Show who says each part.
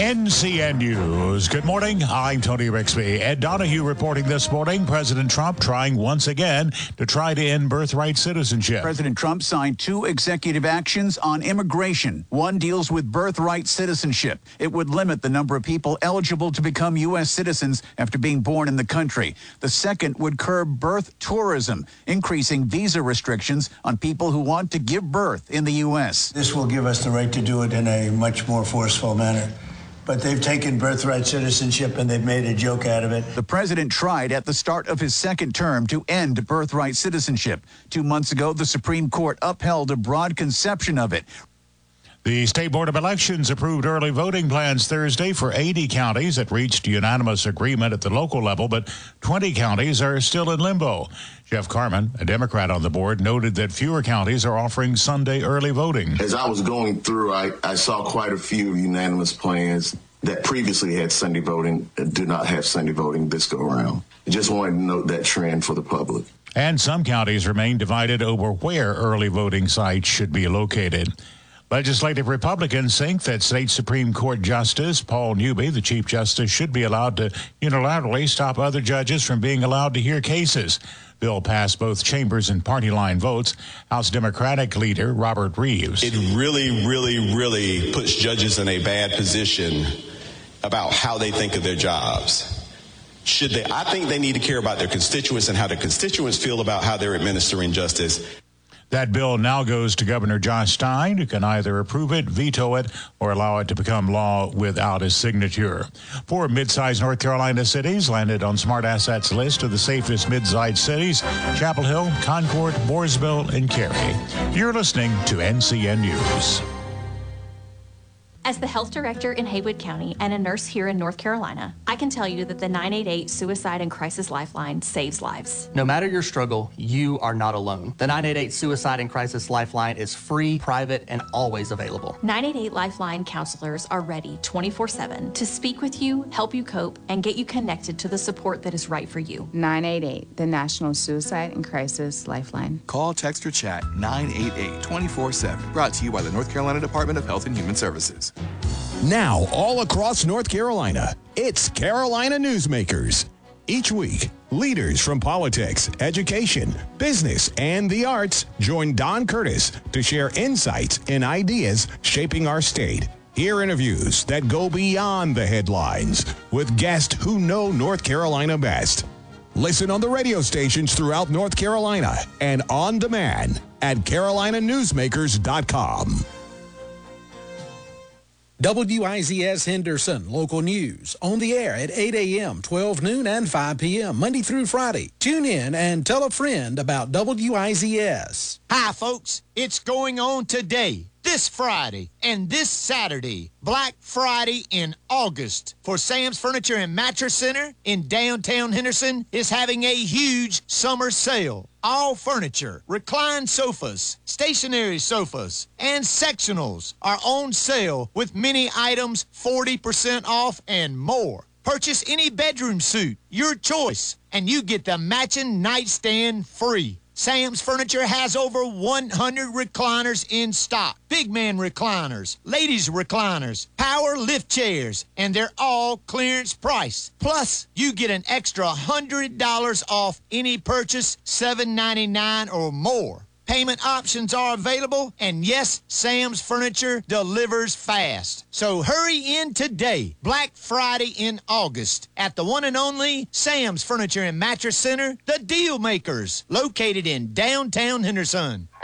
Speaker 1: NCN News. Good morning. I'm Tony Rixby. Ed Donahue reporting this morning. President Trump trying once again to try to end birthright citizenship.
Speaker 2: President Trump signed 2 executive actions on immigration. One deals with birthright citizenship. It would limit the number of people eligible to become U.S. citizens after being born in the country. The second would curb birth tourism, increasing visa restrictions on people who want to give birth in the U.S.
Speaker 3: This will give us the right to do it in a much more forceful manner. But they've taken birthright citizenship and they've made a joke out of it.
Speaker 2: The president tried at the start of his second term to end birthright citizenship. 2 months ago, the Supreme Court upheld a broad conception of it.
Speaker 1: The State Board of Elections approved early voting plans Thursday for 80 counties. It reached unanimous agreement at the local level, but 20 counties are still in limbo. Jeff Carmen, a Democrat on the board, noted that fewer counties are offering Sunday early voting.
Speaker 4: As I was going through, I saw quite a few unanimous plans that previously had Sunday voting and do not have Sunday voting this go around. I just wanted to note that trend for the public.
Speaker 1: And some counties remain divided over where early voting sites should be located. Legislative Republicans think that State Supreme Court Justice Paul Newby, the Chief Justice, should be allowed to unilaterally stop other judges from being allowed to hear cases. Bill passed both chambers and party line votes. House Democratic leader Robert Reeves.
Speaker 5: It really puts judges in a bad position about how they think of their jobs. I think they need to care about their constituents and how their constituents feel about how they're administering justice.
Speaker 1: That bill now goes to Governor Josh Stein, who can either approve it, veto it, or allow it to become law without his signature. 4 mid-sized North Carolina cities landed on Smart Assets list of the safest mid-sized cities: Chapel Hill, Concord, Mooresville, and Cary. You're listening to NCN News.
Speaker 6: As the health director in Haywood County and a nurse here in North Carolina, I can tell you that the 988 Suicide and Crisis Lifeline saves lives.
Speaker 7: No matter your struggle, you are not alone. The 988 Suicide and Crisis Lifeline is free, private, and always available.
Speaker 6: 988 Lifeline counselors are ready 24/7 to speak with you, help you cope, and get you connected to the support that is right for you.
Speaker 8: 988, the National Suicide and Crisis Lifeline.
Speaker 9: Call, text, or chat 988 24/7. Brought to you by the North Carolina Department of Health and Human Services.
Speaker 10: Now, all across North Carolina, it's Carolina Newsmakers. Each week, leaders from politics, education, business, and the arts join Don Curtis to share insights and ideas shaping our state. Hear interviews that go beyond the headlines with guests who know North Carolina best. Listen on the radio stations throughout North Carolina and on demand at carolinanewsmakers.com.
Speaker 11: WIZS Henderson, local news, on the air at 8 a.m., 12 noon, and 5 p.m., Monday through Friday. Tune in and tell a friend about WIZS.
Speaker 12: Hi, folks. It's going on today, this Friday, and this Saturday, Black Friday in August, for Sam's Furniture and Mattress Center in downtown Henderson is having a huge summer sale. All furniture, reclined sofas, stationary sofas, and sectionals are on sale with many items 40% off and more. Purchase any bedroom suit, your choice, and you get the matching nightstand free. Sam's Furniture has over 100 recliners in stock. Big man recliners, ladies recliners, power lift chairs, and they're all clearance price. Plus, you get an extra $100 off any purchase, $7.99 or more. Payment options are available, and yes, Sam's Furniture delivers fast. So hurry in today, Black Friday in August, at the one and only Sam's Furniture and Mattress Center, the Deal Makers, located in downtown Henderson.